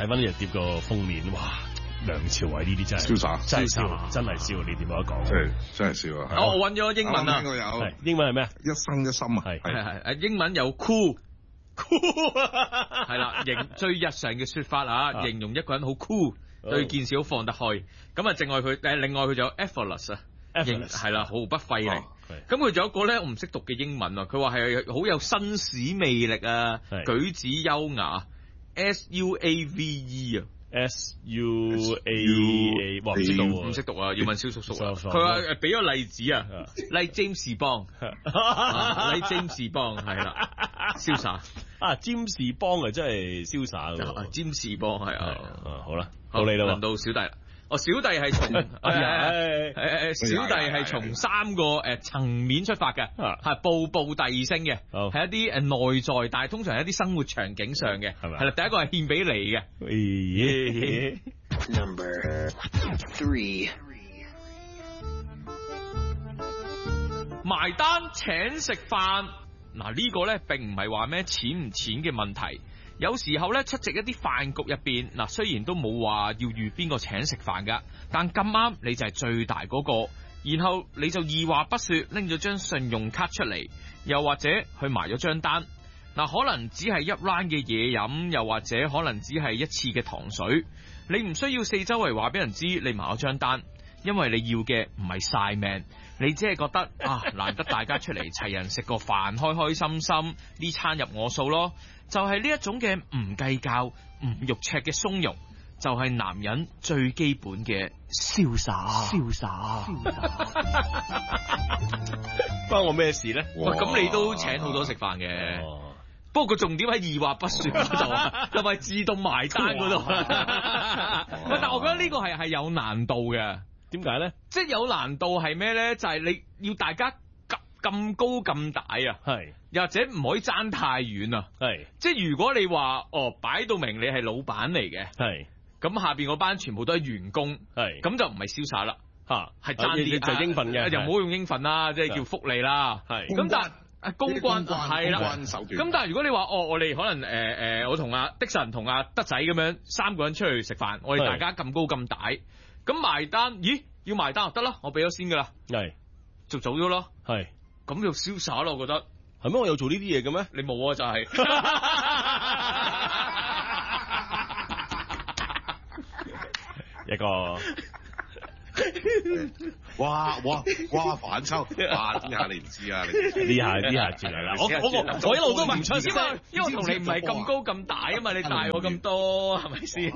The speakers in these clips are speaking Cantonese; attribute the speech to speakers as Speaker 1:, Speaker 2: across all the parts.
Speaker 1: 睇翻呢隻碟個封面，哇！梁朝偉呢啲真係
Speaker 2: 瀟灑，
Speaker 1: 真係笑，真係笑，你點冇得講？
Speaker 2: 真係笑啊！
Speaker 3: 我揾咗英文啊，
Speaker 1: 英文係咩啊？
Speaker 2: 一生一心啊，
Speaker 3: 係英文有 cool，係啦，最日常嘅說法啊，形容一個人好 cool，對件事好放得開。咁啊，另外佢仲有 effortless 啊，係啦，毫不費力。咁佢仲有一個咧，我唔識讀嘅英文啊，佢話係好有紳士魅力啊，舉止優雅 ，SUAVE 啊。SUAA， 哇，唔識讀啊，要問蕭叔叔啊。佢話俾咗例子啊，例 James Bond，例 James Bond 係啦，瀟灑
Speaker 1: 啊，James Bond 啊真係瀟灑嘅
Speaker 3: ，James Bond 係啊，
Speaker 1: 好啦，到你啦，
Speaker 3: 輪到小弟啦。小弟係從小弟係從3個層面出發嘅，係步步遞升嘅，係一啲內在，但係通常係一啲生活場景上嘅，係啦，第一個係獻俾你嘅。
Speaker 4: Number 3，
Speaker 3: 埋單請食飯，嗱呢個咧並唔係話咩錢唔錢嘅問題。有時候咧出席一啲飯局入邊，嗱雖然都冇話要預邊個請食飯噶，但咁啱你就係最大嗰個，然後你就二話不說拎咗張信用卡出嚟，又或者去埋咗張單，嗱可能只係一 round 嘅嘢飲，又或者可能只係一次嘅糖水，你唔需要四周圍話俾人知你埋咗張單，因為你要嘅唔係晒命，你只係覺得難得大家出嚟齊人食個飯，開開心心，呢餐入我數咯。就係呢一種嘅唔計較、唔肉赤嘅鬆容，就係男人最基本嘅瀟灑。瀟灑，
Speaker 1: 關我咩事咧？
Speaker 3: 咁你都請好多食飯嘅，不過個重點喺二話不說嗰度，就係自動埋單嗰度。但係我覺得呢個係有難度嘅。
Speaker 1: 點解咧？
Speaker 3: 即係有難度係咩咧？就係你要大家咁高咁大啊，係，又或者唔可以爭太遠啊，係，即係如果你話擺到明你係老闆嚟嘅，係，咁下邊嗰班全部都係員工，係，咁就唔係瀟灑啦，吓，係爭啲
Speaker 1: 就應份嘅，
Speaker 3: 又唔好用應份啦，即係叫福利啦，係，咁但係公關係啦，咁但係如果你話我哋可能我同阿的神同阿德仔咁樣3個人出去食飯，我哋大家咁高咁大，咁埋單，咦，要埋單就得啦，我俾咗先噶啦，係，就早咗咯，係。咁就瀟灑咯，我覺得
Speaker 1: 係咩？我有做呢啲嘢嘅咩？
Speaker 3: 你冇啊，就係
Speaker 1: 一個
Speaker 2: 哇反抽，哇呢下你唔知啊，呢
Speaker 1: 下轉嚟啦！我一路都唔錯先嘛，
Speaker 3: 因為我同你唔係咁高咁大啊嘛，你大我咁多係咪先？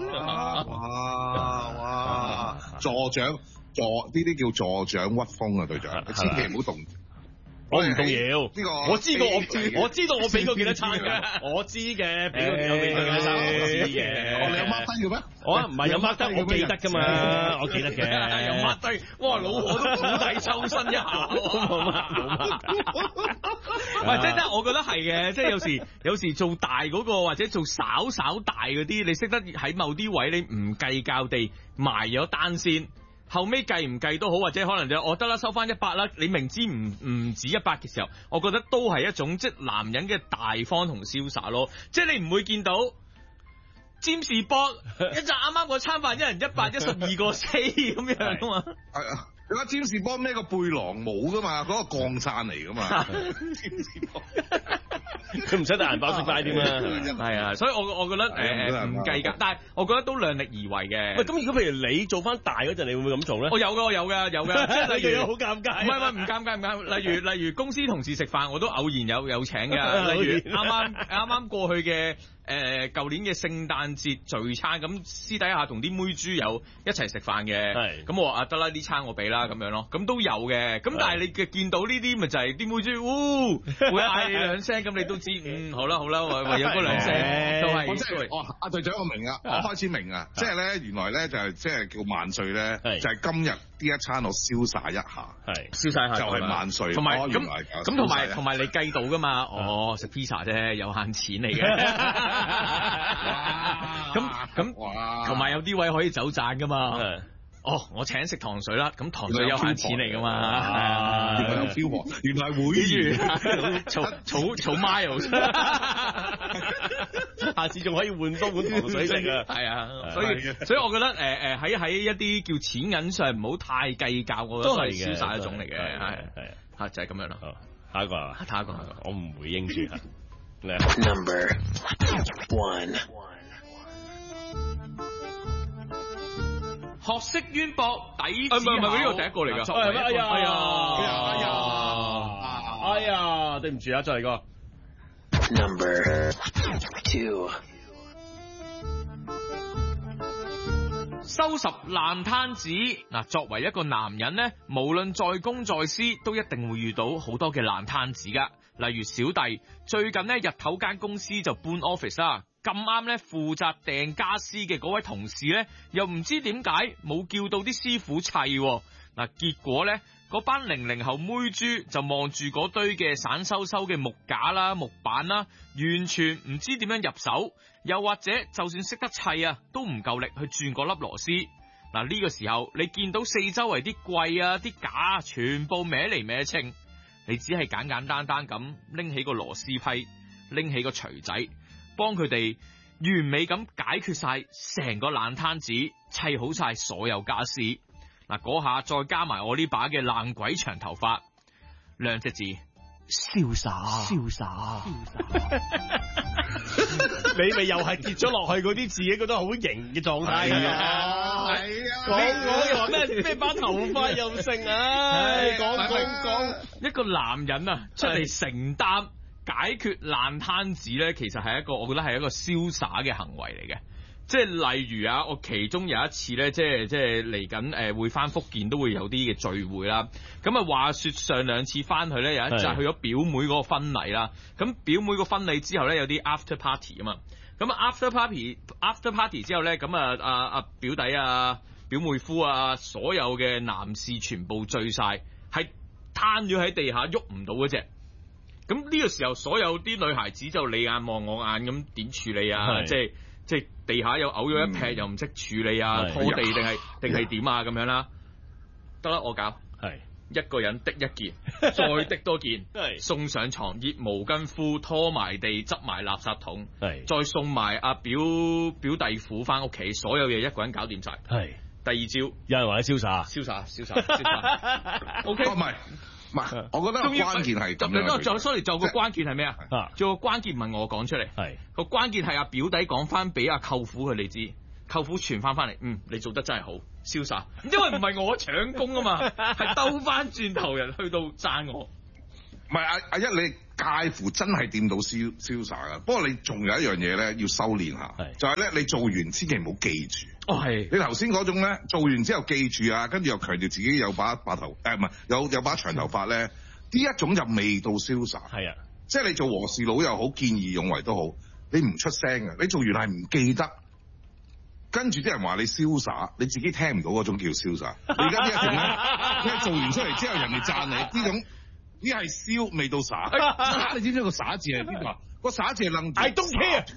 Speaker 2: 哇！助長呢啲叫助長屈風啊，隊長，你千祈唔好動。
Speaker 1: 我唔動搖，呢
Speaker 3: 個我知道我俾過幾多餐嘅，我知嘅，俾過幾多餐，我知嘅。
Speaker 2: 你有 mark 低嘅咩？
Speaker 1: 我唔係有 mark 低，我記得噶嘛，我記得嘅。
Speaker 3: 有 mark 低，哇！老我都釜底抽薪一下，冇乜。唔係，即係我覺得係嘅，即係有時做大嗰個或者做稍大嗰啲，你識得喺某啲位你唔計較地埋咗單先。後尾計唔計都好，或者可能就我得啦，收翻100啦。你明知唔止100嘅時候，我覺得都係一種即係男人嘅大方同瀟灑咯。即係你唔會見到占士波一陣啱啱嗰餐飯，一人112個4咁樣噶嘛。
Speaker 2: 係啊，你話占士波孭個背囊冇噶嘛？嗰個降傘嚟噶嘛？占士波
Speaker 1: 佢唔使帶銀包食飯添啊，
Speaker 3: 係啊，所以我覺得唔計㗎，但係我覺得都量力而為嘅。
Speaker 1: 喂，咁如果譬如你做翻大嗰陣，你會唔會咁做咧？
Speaker 3: 我有㗎，即係例如
Speaker 1: 好尷尬，
Speaker 3: 唔係唔尷尬。例如公司同事食飯，我都偶然有請㗎。例如啱啱過去嘅舊年嘅聖誕節聚餐，咁私底下同啲妹豬友一齊食飯嘅。係，咁我話得啦，呢餐我俾啦咁樣咯，咁都有嘅。咁但係你見到呢啲咪就係啲妹豬，會嗌你2聲，咁你都知好啦，唯有嗰2聲都係。
Speaker 2: 阿隊長我明啊，我開始明啊，即係咧原來咧就係即係叫萬歲咧，就係今日呢一餐我瀟灑一下，係瀟灑一下就係萬歲。同埋咁
Speaker 3: 同埋你計到噶嘛？食 pizza 啫，有限錢嚟嘅。咁同埋有啲位可以走賺噶嘛？我請食糖水啦，咁糖水有限錢嚟噶嘛？
Speaker 2: 原來有漂泊，原來會員
Speaker 3: 儲 miles。
Speaker 1: 下次仲可以換多碗糖水食啊。
Speaker 3: 係啊，所以我覺得喺一啲叫錢銀上唔好太計較，我覺得都係瀟灑一種嚟嘅，係就係咁樣啦。
Speaker 1: 下一個係嘛？下一個我唔回應住嚇。
Speaker 4: Number 1。
Speaker 3: 學識淵博，底子厚。唔係呢個第一個嚟㗎。
Speaker 1: 哎呀，對唔住啊，再嚟個。
Speaker 4: Number 2。
Speaker 3: 收拾爛攤子。嗱，作為一個男人呢，無論在公在私，都一定會遇到好多嘅爛攤子㗎。例如小弟最近呢，日頭間公司就搬 office 啦。咁啱咧，負責訂家私嘅嗰位同事咧，又唔知點解冇叫到啲師傅砌喎。嗱，結果咧，嗰班00後妹豬就望住嗰堆嘅散收收嘅木架啦、木板啦，完全唔知點樣入手，又或者就算識得砌啊，都唔夠力去轉嗰粒螺絲。嗱，呢個時候你見到四周圍啲櫃啊、啲架全部歪嚟歪稱，你只係簡簡單單咁拎起個螺絲批，拎起個錘仔，幫佢哋完美咁解決晒成個爛攤子，砌好晒所有家私。嗱，嗰下再加埋我呢把嘅爛鬼長頭髮，2隻字：瀟灑。瀟灑。
Speaker 1: 你咪又係跌咗落去嗰啲自己覺得好型嘅狀態啊！
Speaker 2: 係啊，
Speaker 1: 講又話咩把頭髮又剩啊！講
Speaker 3: 一個男人啊，出嚟承擔解決爛攤子咧，其實係我覺得係一個瀟灑嘅行為嚟嘅。即係例如啊，我其中有一次咧，即係嚟緊會翻福建都會有啲嘅聚會啦。咁啊，話說上2次翻去咧，有一集去咗表妹嗰個婚禮啦。咁表妹個婚禮之後咧，有啲 after party 啊嘛。咁啊 after party 之後咧，咁啊表弟啊、表妹夫啊，所有嘅男士全部醉晒，係攤咗喺地下喐唔到嗰隻。咁呢個時候，所有啲女孩子就你眼望我眼咁點處理啊？即係地下又嘔咗一劈，又唔識處理啊，拖地定係點啊咁樣啦。得啦，我搞。係一個人滴一件，再滴多件，送上床，熱毛巾敷，拖埋地，執埋垃圾桶，再送埋阿表弟婦翻屋企，所有嘢一個人搞掂晒。係第二朝，
Speaker 1: 有人話你瀟灑。
Speaker 3: OK，
Speaker 2: 唔係，我覺得關鍵係咁樣。
Speaker 3: 就個關鍵係咩啊？做個關鍵問我講出嚟。係個關鍵係阿表弟講翻俾阿舅父佢哋知，舅父傳翻嚟，你做得真係好瀟灑。因為唔係我搶功啊嘛，係兜翻轉頭人去到讚我。
Speaker 2: 唔係阿一，你介乎真係掂到瀟灑噶。不過你仲有一樣嘢咧，要修練下，就係咧你做完千祈唔好記住。係你頭先嗰種咧，做完之後記住啊，跟住又強調自己有把頭，唔係有把長頭髮咧，呢一種就未到瀟灑。係啊，即係你做和事佬又好，見義勇為都好，你唔出聲嘅，你做完係唔記得，跟住啲人話你瀟灑，你自己聽唔到嗰種叫瀟灑。你而家呢一種咧，你做完出嚟之後，人哋讚你呢種。呢係瀟未到灑，你知唔知個灑字係邊個？個灑字係愣住。I don't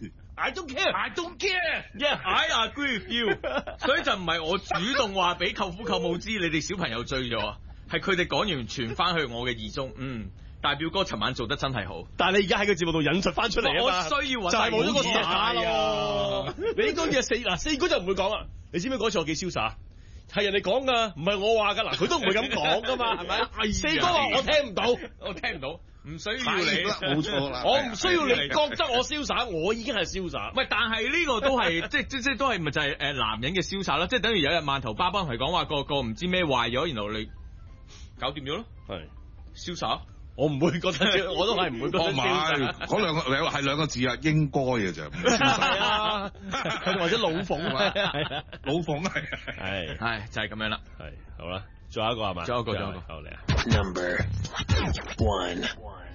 Speaker 2: care.
Speaker 3: Yeah, I agree with you. 所以就唔係我主動話俾舅父舅母知，你哋小朋友醉咗，係佢哋講完傳翻去我嘅耳中。大表哥尋晚做得真係好。但係你而家喺個節目度引述翻出嚟啊嘛，我需要就係冇咗個灑咯。你應該嘅四哥就唔會講啦。你知唔知嗰次我幾瀟灑？係人哋講噶，唔係我話噶。嗱，佢都唔會咁講噶嘛，係咪？四哥話我聽唔到，唔需要你，
Speaker 2: 冇錯啦。
Speaker 3: 我唔需要你覺得我瀟灑，我已經係瀟灑。喂，但係呢個都係即都係咪就係男人嘅瀟灑啦？即係等於有日饅頭爸幫佢講話個唔知咩壞咗，然後你搞掂咗咯，係瀟灑。我唔會覺得，我都係唔會覺得瀟灑。
Speaker 2: 嗰兩個字啊，應該嘅啫。
Speaker 3: 係啊，或者老鳳啊嘛，
Speaker 2: 老鳳係
Speaker 3: 就係咁樣啦。
Speaker 1: 係好啦，仲有一個係嘛？仲有一個，好嚟啊。
Speaker 4: Number 1。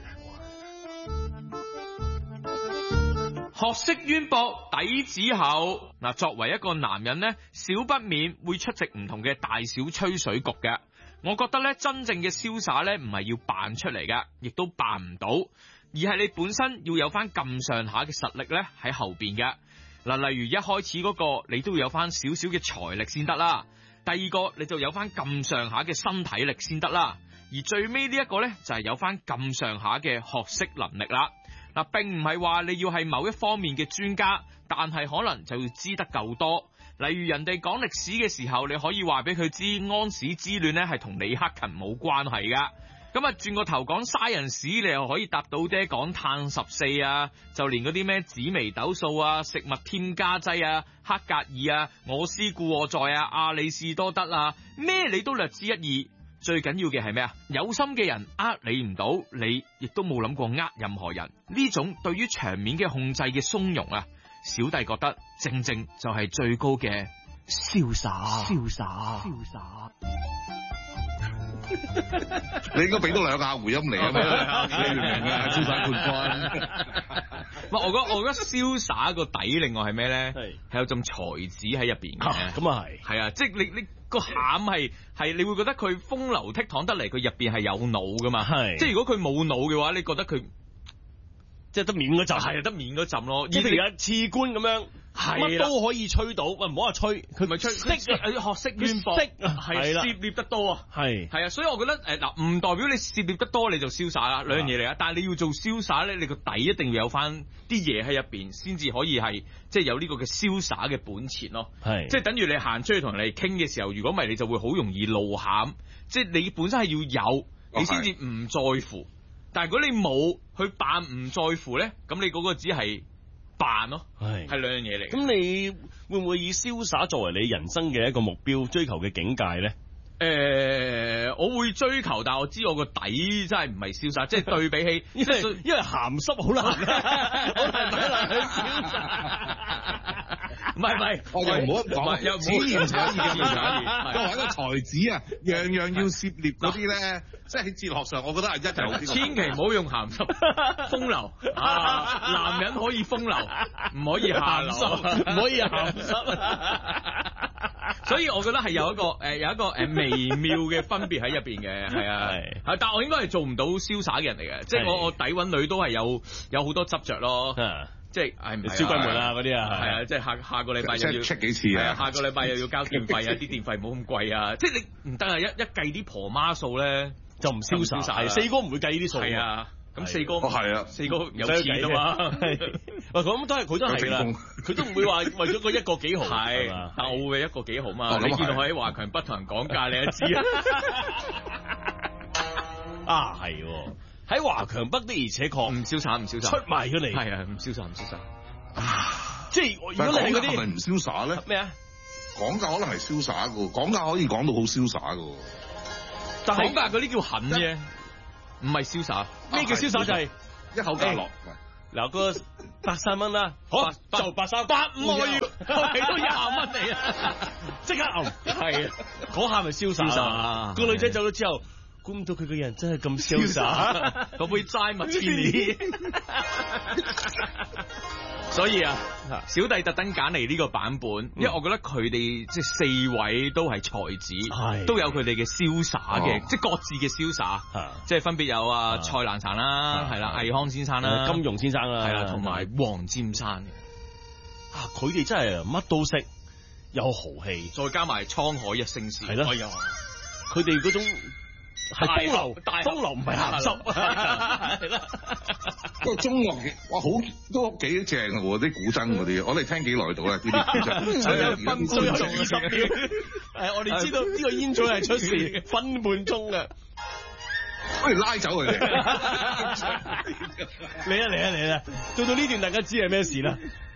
Speaker 3: 學識淵博，底子厚。嗱，作為一個男人咧，少不免會出席唔同嘅大小吹水局嘅。我覺得咧，真正嘅瀟灑咧，唔係要扮出嚟噶，亦都扮唔到，而係你本身要有翻咁上下嘅實力咧喺後邊嘅。嗱，例如一開始嗰個，你都要有翻少少嘅財力先得啦。第二個，你就有翻咁上下嘅身體力先得啦。而最尾呢一個咧，就係有翻咁上下嘅學識能力啦。 嗱，並唔係話你要係某一方面嘅專家，但係可能就要知得夠多。例如人哋講歷史嘅時候，你可以話俾佢知安史之亂咧係同李克勤冇關係噶。咁啊，轉個頭講science，你又可以答到啲講碳14啊，就連嗰啲咩紫微斗數啊、食物添加劑啊、黑格爾啊、我思故我在啊、阿里士多德啊，咩你都略知一二。最緊要嘅係咩啊？有心嘅人你唔到，你亦都冇諗過任何人。呢種對於場面嘅控制嘅鬆容啊，小弟覺得正正就係最高嘅瀟灑。
Speaker 2: 你應該俾多兩下回音嚟啊！你明唔明啊？瀟灑冠軍。
Speaker 3: 我覺得瀟灑個底，另外係咩咧？係有陣才子喺入邊嘅。
Speaker 1: 咁啊係
Speaker 3: 啊，即係你個餡係你會覺得佢風流倜儻得嚟，佢入邊係有腦噶嘛？係。即係如果佢冇腦嘅話，你覺得佢
Speaker 1: 即係得面嗰陣，
Speaker 3: 係得面嗰陣咯。
Speaker 1: 即係而家次官咁樣。乜都可以吹到，喂，唔好話吹，佢咪吹識啊，
Speaker 3: 學識淵博，係涉獵得多啊，係啊，所以我覺得唔代表你涉獵得多你就瀟灑啦，兩樣嘢嚟啊。但係你要做瀟灑咧，你個底一定要有翻啲嘢喺入邊，先至可以係即係有呢個嘅瀟灑嘅本錢咯。係，即係等於你行出去同人哋傾嘅時候，如果唔係你就會好容易露餡，即係你本身係要有，你先至唔在乎。但係如果你冇去扮唔在乎咧，咁你嗰個只係扮咯，係兩樣嘢嚟。
Speaker 1: 咁你會唔會以瀟灑作為你人生嘅一個目標，追求嘅境界咧？
Speaker 3: 我會追求，但係我知我個底真係唔係瀟灑，即係對比起，因為鹹濕好難，好難睇落去瀟灑。唔係，
Speaker 2: 我又唔好咁講，
Speaker 3: 又
Speaker 2: 只言者義，作為一個才子啊，樣樣要涉獵嗰啲咧，即係喺哲學上，我覺得係一定好啲。
Speaker 3: 千祈唔好用鹹濕、風流啊！男人可以風流，唔可以下流，
Speaker 1: 唔可以鹹濕。
Speaker 3: 所以我覺得係有一個微妙嘅分別喺入邊嘅，係啊，係，但我應該係做唔到瀟灑嘅人嚟嘅，即係我底揾女都係有好多執着咯。即係
Speaker 1: 燒龜門啊嗰啲啊，
Speaker 3: 係啊，即係下個禮拜又要
Speaker 2: check 幾次啊，
Speaker 3: 下個禮拜又要交電費啊，啲電費唔好咁貴啊，即係你唔得啊！一計啲婆媽數咧
Speaker 1: 就唔瀟灑，四哥唔會計呢啲數。
Speaker 3: 係啊，咁四哥
Speaker 2: 係啊，
Speaker 3: 四哥有錢啊嘛。
Speaker 1: 喂，咁都係佢都係啦，佢都唔會話為咗個一個幾毫
Speaker 3: 係，但我會一個幾毫嘛。你見到喺華強北同人講價，你都知啊。
Speaker 1: 啊，係。喺華強北的而且確
Speaker 3: 唔瀟灑，
Speaker 1: 出賣咗你，
Speaker 3: 係啊，唔瀟灑。
Speaker 1: 即係如果你嗰啲
Speaker 2: 係咪唔瀟灑咧？
Speaker 1: 咩啊？
Speaker 2: 講價可能係瀟灑噶，講價可以講到好瀟灑噶。
Speaker 3: 但係講價嗰啲叫狠啫，唔係瀟灑。咩叫瀟灑？就係
Speaker 2: 一口價落。
Speaker 1: 嗱，個83蚊啦，好就85我要，俾多20蚊你啊！即刻牛，係啊，嗰下咪瀟灑。個女仔走咗之後。估唔到佢個人真係咁瀟灑，
Speaker 3: 嗰杯齋麥千里。所以啊，小弟特登揀嚟呢個版本，因為我覺得佢哋即係四位都係才子，都有佢哋嘅瀟灑嘅，即係各自嘅瀟灑，即係分別有蔡瀾霆啦，係啦，倪匡先生啦，
Speaker 1: 金庸先生啦，
Speaker 3: 係啦，同埋黃沾山。
Speaker 1: 佢哋真係乜都識，有豪氣，
Speaker 3: 再加埋滄海一聲笑，係咯，
Speaker 1: 佢哋嗰種。係風流唔係鹹濕，係啦。
Speaker 2: 不過中樂哇都幾正喎，啲古箏嗰啲，我哋聽幾耐到啦？呢啲古箏
Speaker 1: 分鐘有20秒。係我哋知道呢個煙嘴係出事分半鐘嘅，
Speaker 2: 不如拉走佢哋。
Speaker 1: 嚟啦！到呢段大家知係咩事啦？